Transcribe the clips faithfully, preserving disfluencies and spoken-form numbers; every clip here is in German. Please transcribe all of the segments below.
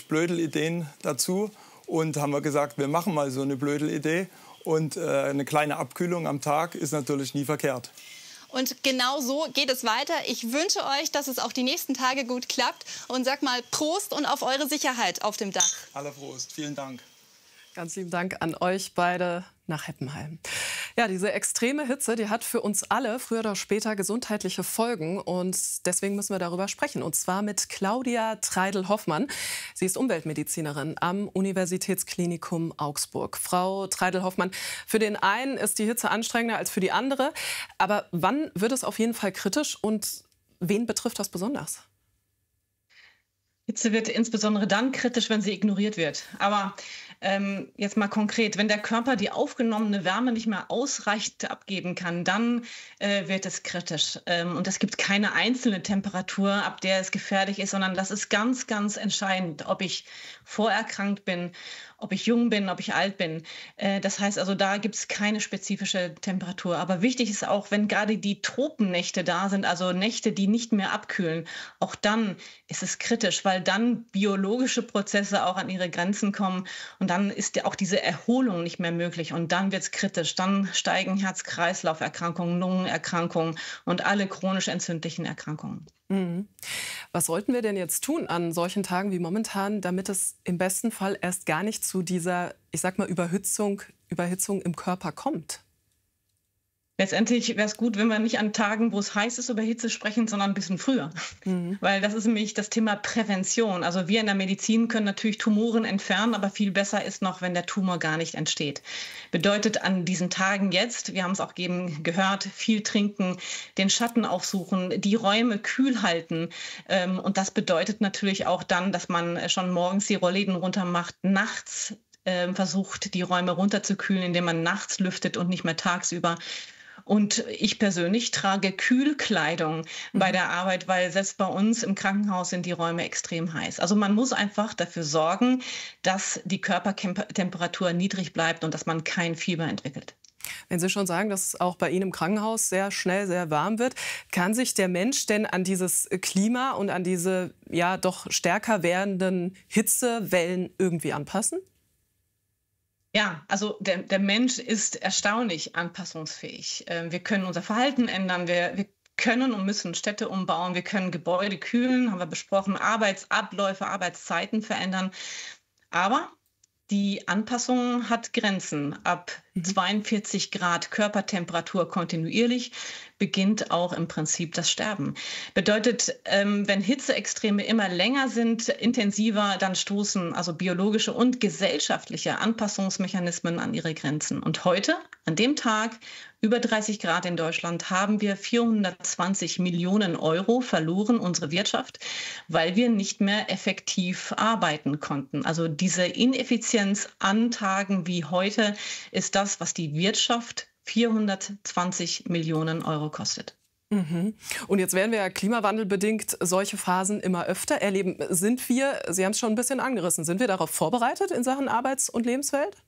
natürlich Blödelideen dazu. Und haben wir gesagt, wir machen mal so eine Blödelidee. Und äh, eine kleine Abkühlung am Tag ist natürlich nie verkehrt. Und genau so geht es weiter. Ich wünsche euch, dass es auch die nächsten Tage gut klappt. Und sag mal Prost und auf eure Sicherheit auf dem Dach. Aller Prost. Vielen Dank. Ganz lieben Dank an euch beide nach Heppenheim. Ja, diese extreme Hitze, die hat für uns alle früher oder später gesundheitliche Folgen. Und deswegen müssen wir darüber sprechen. Und zwar mit Claudia Treidel-Hoffmann. Sie ist Umweltmedizinerin am Universitätsklinikum Augsburg. Frau Treidel-Hoffmann, für den einen ist die Hitze anstrengender als für die andere. Aber wann wird es auf jeden Fall kritisch und wen betrifft das besonders? Hitze wird insbesondere dann kritisch, wenn sie ignoriert wird. Aber ähm, jetzt mal konkret, wenn der Körper die aufgenommene Wärme nicht mehr ausreichend abgeben kann, dann äh, wird es kritisch. Ähm, und es gibt keine einzelne Temperatur, ab der es gefährlich ist, sondern das ist ganz, ganz entscheidend, ob ich vorerkrankt bin, ob ich jung bin, ob ich alt bin. Äh, das heißt also, da gibt es keine spezifische Temperatur. Aber wichtig ist auch, wenn gerade die Tropennächte da sind, also Nächte, die nicht mehr abkühlen, auch dann ist es kritisch, weil dann biologische Prozesse auch an ihre Grenzen kommen und dann ist auch diese Erholung nicht mehr möglich und dann wird es kritisch. Dann steigen Herz-Kreislauf-Erkrankungen, Lungenerkrankungen und alle chronisch entzündlichen Erkrankungen. Mhm. Was sollten wir denn jetzt tun an solchen Tagen wie momentan, damit es im besten Fall erst gar nicht zu dieser, ich sag mal, Überhitzung, Überhitzung im Körper kommt? Letztendlich wäre es gut, wenn wir nicht an Tagen, wo es heiß ist, über Hitze sprechen, sondern ein bisschen früher. Mhm. Weil das ist nämlich das Thema Prävention. Also wir in der Medizin können natürlich Tumoren entfernen, aber viel besser ist noch, wenn der Tumor gar nicht entsteht. Bedeutet an diesen Tagen jetzt, wir haben es auch eben gehört, viel trinken, den Schatten aufsuchen, die Räume kühl halten. Und das bedeutet natürlich auch dann, dass man schon morgens die Rollläden runter macht, nachts versucht, die Räume runterzukühlen, indem man nachts lüftet und nicht mehr tagsüber. Und ich persönlich trage Kühlkleidung mhm. bei der Arbeit, weil selbst bei uns im Krankenhaus sind die Räume extrem heiß. Also man muss einfach dafür sorgen, dass die Körpertemperatur niedrig bleibt und dass man kein Fieber entwickelt. Wenn Sie schon sagen, dass es auch bei Ihnen im Krankenhaus sehr schnell sehr warm wird, kann sich der Mensch denn an dieses Klima und an diese ja doch stärker werdenden Hitzewellen irgendwie anpassen? Ja, also der, der Mensch ist erstaunlich anpassungsfähig. Wir können unser Verhalten ändern, wir, wir können und müssen Städte umbauen, wir können Gebäude kühlen, haben wir besprochen, Arbeitsabläufe, Arbeitszeiten verändern. Aber die Anpassung hat Grenzen. Ab zweiundvierzig Grad Körpertemperatur kontinuierlich beginnt auch im Prinzip das Sterben. Bedeutet, ähm, wenn Hitzeextreme immer länger sind, intensiver, dann stoßen also biologische und gesellschaftliche Anpassungsmechanismen an ihre Grenzen. Und heute, an dem Tag, über dreißig Grad in Deutschland, haben wir vierhundertzwanzig Millionen Euro verloren, unsere Wirtschaft, weil wir nicht mehr effektiv arbeiten konnten. Also diese Ineffizienz an Tagen wie heute ist das, was die Wirtschaft vierhundertzwanzig Millionen Euro kostet. Mhm. Und jetzt werden wir ja klimawandelbedingt solche Phasen immer öfter erleben. Sind wir, Sie haben es schon ein bisschen angerissen, sind wir darauf vorbereitet in Sachen Arbeits- und Lebenswelt?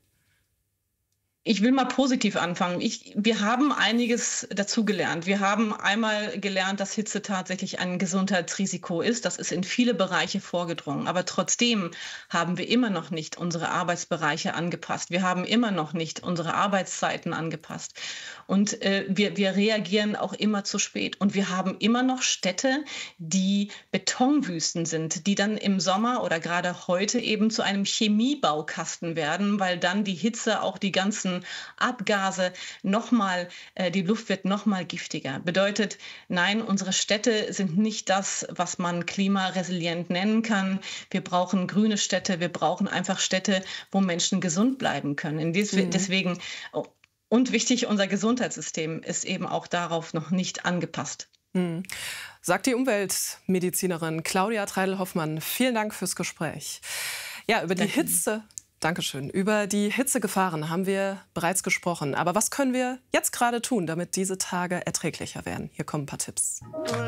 Ich will mal positiv anfangen. Ich, wir haben einiges dazugelernt. Wir haben einmal gelernt, dass Hitze tatsächlich ein Gesundheitsrisiko ist. Das ist in viele Bereiche vorgedrungen. Aber trotzdem haben wir immer noch nicht unsere Arbeitsbereiche angepasst. Wir haben immer noch nicht unsere Arbeitszeiten angepasst. Und äh, wir, wir reagieren auch immer zu spät. Und wir haben immer noch Städte, die Betonwüsten sind, die dann im Sommer oder gerade heute eben zu einem Chemiebaukasten werden, weil dann die Hitze auch die ganzen Abgase nochmal, äh, die Luft wird nochmal giftiger. Bedeutet, nein, unsere Städte sind nicht das, was man klimaresilient nennen kann. Wir brauchen grüne Städte, wir brauchen einfach Städte, wo Menschen gesund bleiben können. Des mhm. Deswegen, oh, und wichtig, unser Gesundheitssystem ist eben auch darauf noch nicht angepasst. Mhm. Sagt die Umweltmedizinerin Claudia Treidel-Hoffmann. Vielen Dank fürs Gespräch. Ja, über die Danke. Hitze. Dankeschön. Über die Hitzegefahren haben wir bereits gesprochen. Aber was können wir jetzt gerade tun, damit diese Tage erträglicher werden? Hier kommen ein paar Tipps.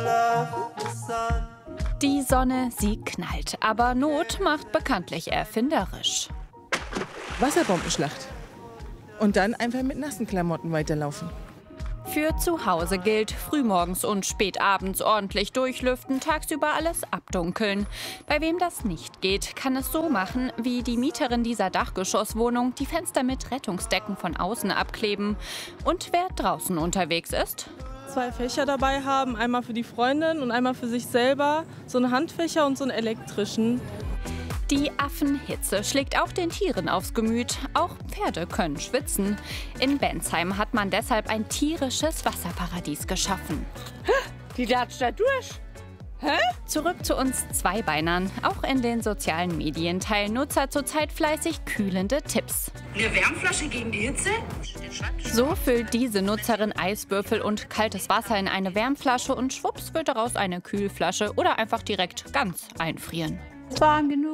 Die Sonne, sie knallt. Aber Not macht bekanntlich erfinderisch. Wasserbombenschlacht. Und dann einfach mit nassen Klamotten weiterlaufen. Für zu Hause gilt, frühmorgens und spätabends ordentlich durchlüften, tagsüber alles abdunkeln. Bei wem das nicht geht, kann es so machen, wie die Mieterin dieser Dachgeschosswohnung, die Fenster mit Rettungsdecken von außen abkleben. Und wer draußen unterwegs ist? Zwei Fächer dabei haben, einmal für die Freundin und einmal für sich selber, so einen Handfächer und so einen elektrischen. Die Affenhitze schlägt auch den Tieren aufs Gemüt. Auch Pferde können schwitzen. In Bensheim hat man deshalb ein tierisches Wasserparadies geschaffen. Die latscht da durch. Hä? Zurück zu uns Zweibeinern. Auch in den sozialen Medien teilen Nutzer zurzeit fleißig kühlende Tipps. Eine Wärmflasche gegen die Hitze? So füllt diese Nutzerin Eiswürfel und kaltes Wasser in eine Wärmflasche und schwupps wird daraus eine Kühlflasche oder einfach direkt ganz einfrieren. Warm genug.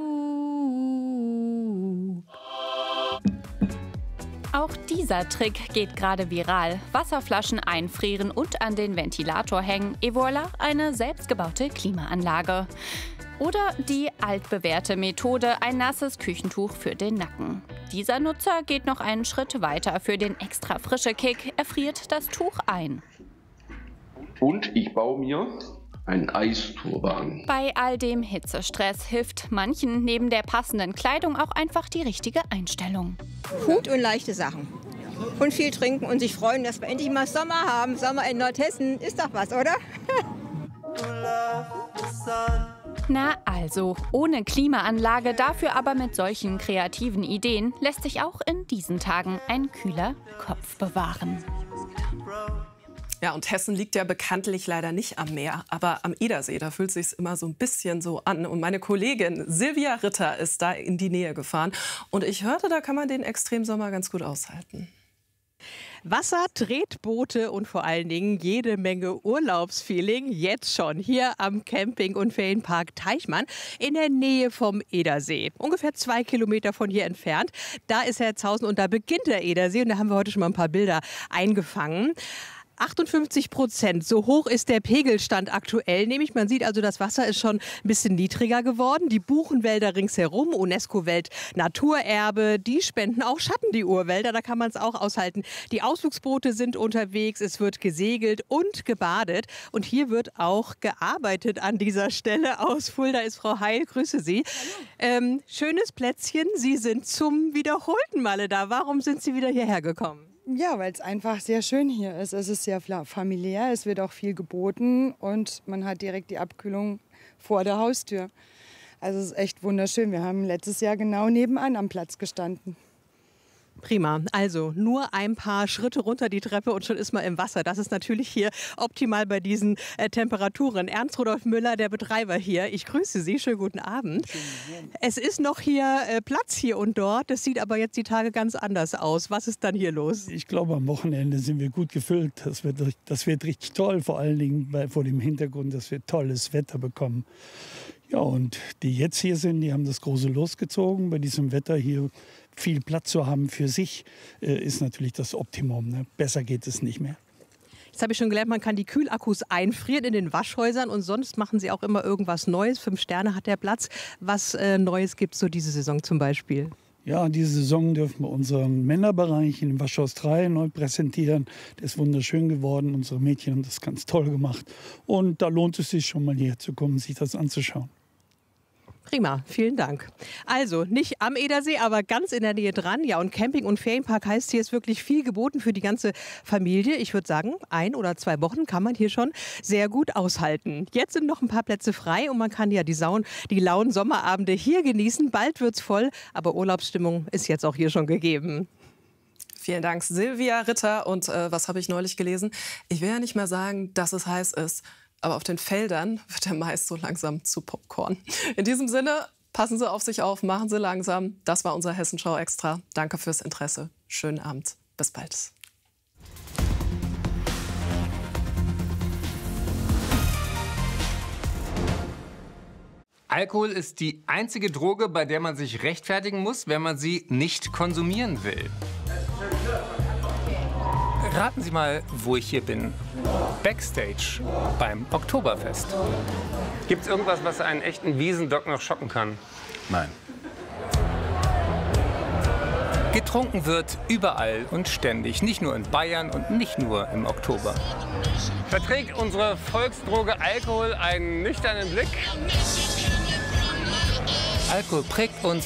Auch dieser Trick geht gerade viral. Wasserflaschen einfrieren und an den Ventilator hängen. Et voilà, eine selbstgebaute Klimaanlage. Oder die altbewährte Methode, ein nasses Küchentuch für den Nacken. Dieser Nutzer geht noch einen Schritt weiter. Für den extra frische Kick, er friert das Tuch ein. Und ich baue mir ein Eisturban. Bei all dem Hitzestress hilft manchen neben der passenden Kleidung auch einfach die richtige Einstellung. Hut und leichte Sachen. Und viel trinken und sich freuen, dass wir endlich mal Sommer haben. Sommer in Nordhessen ist doch was, oder? Na also, ohne Klimaanlage, dafür aber mit solchen kreativen Ideen lässt sich auch in diesen Tagen ein kühler Kopf bewahren. Ja, und Hessen liegt ja bekanntlich leider nicht am Meer, aber am Edersee, da fühlt es sich immer so ein bisschen so an. Und meine Kollegin Silvia Ritter ist da in die Nähe gefahren. Und ich hörte, da kann man den Extremsommer ganz gut aushalten. Wasser, Tretboote und vor allen Dingen jede Menge Urlaubsfeeling jetzt schon hier am Camping- und Ferienpark Teichmann in der Nähe vom Edersee. Ungefähr zwei Kilometer von hier entfernt. Da ist Herzhausen und da beginnt der Edersee und da haben wir heute schon mal ein paar Bilder eingefangen. achtundfünfzig Prozent, so hoch ist der Pegelstand aktuell. Nämlich, man sieht also, das Wasser ist schon ein bisschen niedriger geworden. Die Buchenwälder ringsherum, UNESCO-Welt-Naturerbe, die spenden auch Schatten, die Urwälder. Da kann man es auch aushalten. Die Ausflugsboote sind unterwegs, es wird gesegelt und gebadet. Und hier wird auch gearbeitet an dieser Stelle. Aus Fulda ist Frau Heil, grüße Sie. Ähm, schönes Plätzchen, Sie sind zum wiederholten Male da. Warum sind Sie wieder hierher gekommen? Ja, weil es einfach sehr schön hier ist. Es ist sehr familiär, es wird auch viel geboten und man hat direkt die Abkühlung vor der Haustür. Also es ist echt wunderschön. Wir haben letztes Jahr genau nebenan am Platz gestanden. Prima. Also nur ein paar Schritte runter die Treppe und schon ist man im Wasser. Das ist natürlich hier optimal bei diesen äh, Temperaturen. Ernst Rudolf Müller, der Betreiber hier. Ich grüße Sie. Schönen guten Abend. Es ist noch hier äh, Platz hier und dort. Das sieht aber jetzt die Tage ganz anders aus. Was ist dann hier los? Ich glaube, am Wochenende sind wir gut gefüllt. Das wird, das wird richtig toll. Vor allen Dingen bei, vor dem Hintergrund, dass wir tolles Wetter bekommen. Ja, und die jetzt hier sind, die haben das große losgezogen. Bei diesem Wetter hier viel Platz zu haben für sich, äh, ist natürlich das Optimum. Ne? Besser geht es nicht mehr. Jetzt habe ich schon gelernt, man kann die Kühlakkus einfrieren in den Waschhäusern und sonst machen Sie auch immer irgendwas Neues. Fünf Sterne hat der Platz. Was äh, Neues gibt es so diese Saison zum Beispiel? Ja, diese Saison dürfen wir unseren Männerbereich in dem Waschhaus drei neu präsentieren. Der ist wunderschön geworden. Unsere Mädchen haben das ganz toll gemacht. Und da lohnt es sich schon mal hierher zu kommen, sich das anzuschauen. Prima, vielen Dank. Also nicht am Edersee, aber ganz in der Nähe dran. Ja, und Camping- und Ferienpark heißt, hier ist wirklich viel geboten für die ganze Familie. Ich würde sagen, ein oder zwei Wochen kann man hier schon sehr gut aushalten. Jetzt sind noch ein paar Plätze frei und man kann ja die, Saun, die lauen Sommerabende hier genießen. Bald wird's voll, aber Urlaubsstimmung ist jetzt auch hier schon gegeben. Vielen Dank, Silvia Ritter. Und äh, was habe ich neulich gelesen? Ich will ja nicht mehr sagen, dass es heiß ist. Aber auf den Feldern wird der Mais so langsam zu Popcorn. In diesem Sinne, passen Sie auf sich auf, machen Sie langsam. Das war unser Hessenschau Extra. Danke fürs Interesse. Schönen Abend. Bis bald. Alkohol ist die einzige Droge, bei der man sich rechtfertigen muss, wenn man sie nicht konsumieren will. Raten Sie mal, wo ich hier bin. Backstage beim Oktoberfest. Gibt's irgendwas, was einen echten Wiesendock noch schocken kann? Nein. Getrunken wird überall und ständig, nicht nur in Bayern und nicht nur im Oktober. Verträgt unsere Volksdroge Alkohol einen nüchternen Blick? Alkohol prägt uns